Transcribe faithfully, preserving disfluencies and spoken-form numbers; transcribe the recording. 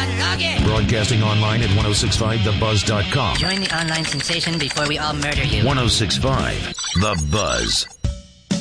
on, log in. Broadcasting online at ten sixty-five the buzz dot com. Join the online sensation before we all murder you. ten sixty-five The Buzz.